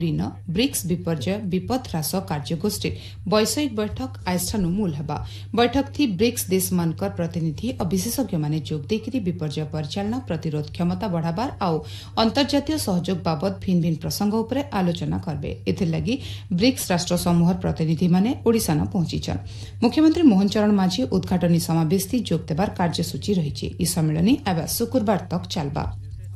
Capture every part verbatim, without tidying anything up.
ऋण ब्रिक्स विपर्जय विपद ह्रास कार्यगोष्ठी वैषयिक बैठक आजठानु मूल हेबा। बैठक थी ब्रिक्स देश मानकर प्रतिनिधि और विशेषज्ञ माने जोग देकरी विपर्जय परिचालना प्रतिरोध क्षमता बढ़ाबार आउ अंतर्जातीय सहयोग बाबद भिन्न भिन्न प्रसंग उपरे आलोचना करबे। एथिलागी ब्रिक्स राष्ट्र समूहर प्रतिनिधि माने ओडिशा न पहुंचीछन। मुख्यमंत्री मोहन चरण माझी उद्घाटनी समावेश थी जोग देबार कार्यसूची रहिछि। ई सम्मेलनी एबा शुक्रवार तक चलबा।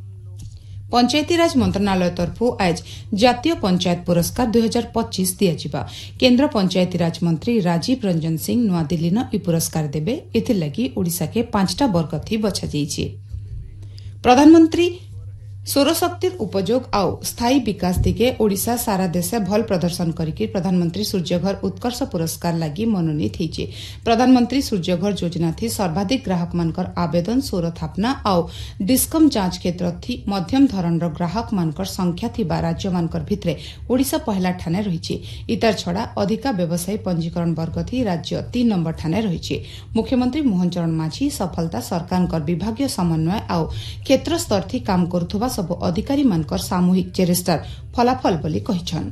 पंचायती राज मंत्रणालय तरफु आज जातीय पंचायत पुरस्कार दुई हजार पच्चीस दिया। केन्द्र पंचायती राज मंत्री राजीव रंजन सिंह नुआदिल्ली न ई पुरस्कार देबे। एथिलागी ओडिशा के पांचटा वर्ग थी बछा जाइछि। प्रधानमंत्री सौरशक्तिर उपयोग आउ स्थायी विकास दिगे ओडिशा सारा देशे भल प्रदर्शन करिक प्रधानमंत्री सूर्यघर उत्कर्ष पुरस्कार लागि मनोनीत होइछि। प्रधानमंत्री सूर्यघर योजना थी सर्वाधिक ग्राहक मानकर आवेदन सौर थापना आउ डिस्कम जांच क्षेत्र थी मध्यम धरणर ग्राहक मानकर संख्या थिबा राज्य मानकर भितरे ओडिशा पहला ठाने रहिछि। इतार छड़ा अधिका व्यवसायी पंजीकरण वर्ग थी राज्य तीन नंबर ठाने रहिछि। मुख्यमंत्री मोहन चरण माझी सफलता सरकारकर विभागीय समन्वय आउ क्षेत्र स्तर थी काम करुथबा सब अधिकारी मानकर सामूहिक चेष्टार फलाफल बोली कहिछन।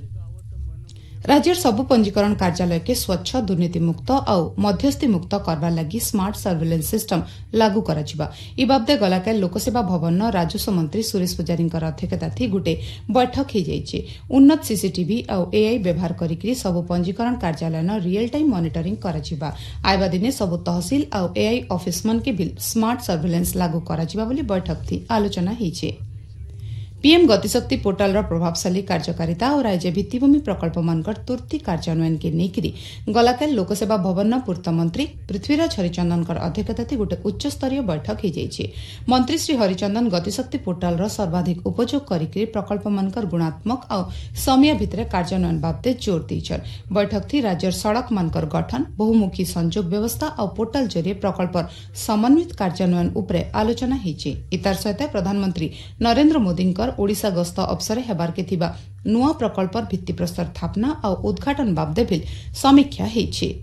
राज्यर सबु पंजीकरण कार्यालय के स्वच्छ दुर्नीति मुक्त और मध्यस्थी मुक्त करबा लगी स्मार्ट सर्वेलेंस सिस्टम लागू कराजिबा। ई बाबदे गलाकाल लोकसेवा भवन राजस्व मंत्री सुरेश पुजारी अध्यक्षता थी गुटे बैठक हो जाइए। उन्नत सीसीटीवी और एआई व्यवहार करिकरी सबु पंजीकरण कार्यालय न रियल टाइम मॉनिटरिंग कराजिबा। आइबा दिने सबु तहसील और एआई ऑफिस मन के भी स्मार्ट सर्वेलेंस लागू कराजिबा बोली बैठक थी आलोचना होइछे। पीएम गतिशक्ति पोर्टाल प्रभावशाली कार्यकारिता और राज्य भित्तिभूमि प्रकल्प मानकर तुर्ती कार्यान्वयन के नेकरी गलाकाल लोकसेवा भवन पूर्त मंत्री पृथ्वीराज हरिचंदन अध्यक्षता थी गोटे उच्च स्तरीय बैठक हो जाइए। मंत्री श्री हरिचंदन गतिशक्ति पोर्टाल सर्वाधिक उपयोग करिक प्रकल्प मानकर गुणात्मक और समय भितर कार्यान्वयन बाबदे जोर देछन। बैठक थी राज्य सड़क मानकर गठन बहुमुखी संजोग व्यवस्था और पोर्टाल जरिए प्रकल्प समन्वित कार्यान्वयन उपरे आलोचना होइछि। इतार सहित प्रधानमंत्री नरेंद्र मोदी ओडिशा गस्त अवसर हेबार के थिबा नुआ प्रकल्प भित्तिप्रस्तर थापना और उद्घाटन बाबदे भी समीक्षा होइछि।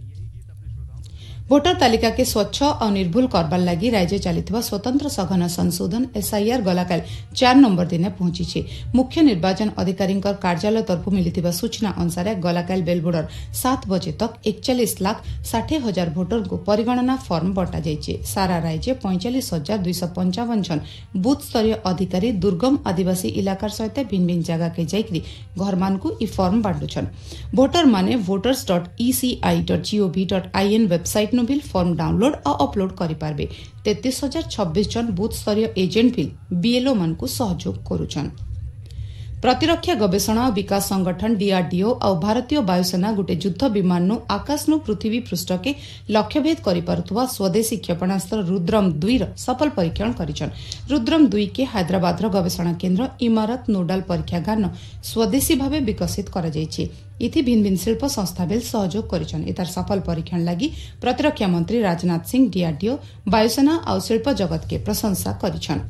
भोटर तालिका के स्वच्छ और निर्भुल करबार लगी राज्य चलिथिबा स्वतंत्र सघन संशोधन एसआईआर गलाकाल चार नंबर दिन पहुंची। मुख्य निर्वाचन अधिकारी कार्यालय तरफ मिलिथिबा सूचना अनुसार गलाकाल बेलबोर्डर सात बजे तक एकचालीस लाख षाठी हजार भोटर को परिगणना फर्म बटा जाइए। सारा राज्य पैंचालीस हजार दुईश पंचावन जन बुथ स्तरीय अधिकारी दुर्गम आदिवासी इलाकार सहित भिन्न भिन्न जगह के जाइकरी घर मान को ई फर्म बांटुछन। भोटर माने voters dot इसीआई dot gov dot IN website bill form download और अपलोड करि पारबे। तैंतीस हजार छब्बीस जन बूथ स्तरीय एजेंट बिल बीएलओ मान को सहयोग करुछन। प्रतिरक्षा गवेषणा और विकास संगठन डीआरडीओ और भारतीय वायुसेना गोटे युद्ध विमान नु आकाश नु पृथ्वी पृष्ठ के लक्ष्यभेद करि पारुथबा स्वदेशी क्षेपणास्त्र रुद्रम दुई र सफल परीक्षण करिछन। रुद्रम दुई के हैदराबाद रो गवेषणा केन्द्र इमारत नोडाल परीक्षागार न स्वदेशी भावे विकसित करा जाइछि। इथि भिन्न भिन्न शिल्प संस्था बेल सहयोग करिछन। इतार सफल परीक्षण लगी प्रतिरक्षा मंत्री राजनाथ सिंह डीआरडीओ वायुसेना और शिल्प जगत के प्रशंसा करिछन।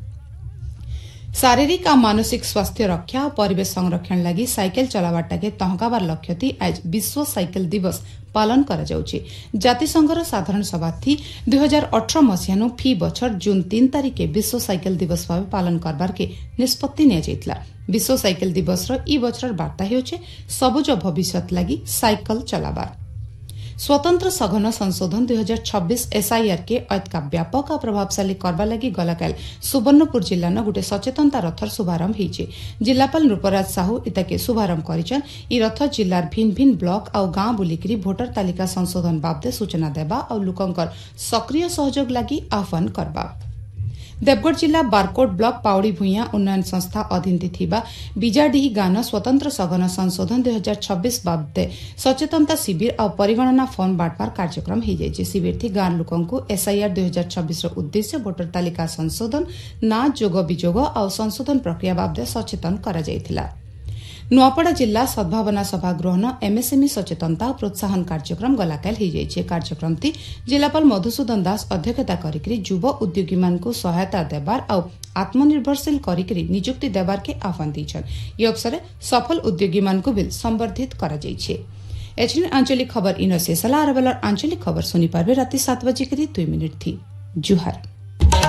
शारीरिक और मानसिक स्वास्थ्य रक्षा और परिवेश संरक्षण लगी साइकिल चलावाटा के तहकाबार लक्ष्य थी आज विश्व साइकिल दिवस पालन करा जाउछि। जातिसंघर साधारण सभा थी दुई हजार अठर मसीहा फी बछर जून तीन तारिख के विश्व साइकिल दिवस भाव पालन करबार के निष्पत्ति निया जाइतला। विश्व साइकिल दिवस रो ई बछर वार्ता हेउछे सबुज भविष्यत लगी साइकिल चलाबार। स्वतंत्र सघन संशोधन दुई हजार छब्बीस एसआईआर के अतका व्यापक और प्रभावशाली करबा लगी गलाकाल सुवर्णपुर जिला न गोटे सचेतनता रथर शुभारंभ होइछे। जिलापाल रूपराज साहू इताके शुभारंभ करिछन। ई रथ जिलार भिन्न भिन्न ब्लॉक और गांव बुलिकरी भोटर तालिका संशोधन बाबदे सूचना देबा और लोकंकर सक्रिय सहयोग लगी आह्वान करबा। देवगढ़ जिला बारकोट ब्लॉक पाउड़ी भूइया उन्नयन संस्था अधीन थिबा बिजाडीही गान स्वतंत्र सघन संशोधन दुई हजार छब्बीस बाबदे सचेतनता शिविर और परिगणना फॉर्म बांटवार कार्यक्रम हो जाइए। शिविर थी गांव लोकों को एसआईआर दुई हजार छब्बीस उद्देश्य भोटर तालिका संशोधन ना जोग विजोग और संशोधन प्रक्रिया बाबदे सचेतन करा जाइथिला। नुआपड़ा जिला सद्भावना सभागृह न एमएसएमई सचेतनता और प्रोत्साहन कार्यक्रम गलाकाल हो जाइए। कार्यक्रम थी जिलापाल मधुसूदन दास अध्यक्षता करिकरी युव उद्योगी मान को सहायता देबार और आत्मनिर्भरशील करिकरी नियुक्ति देबार के आह्वान दीछन। ये अवसर सफल उद्योगी मान को भी संवर्धित करा जाइए। एचएन आंचलिक खबर इन शेषला आरबेलर आंचलिक खबर सुनी पारबे राति सात बजे करी दुई मिनिट थी। जुहार।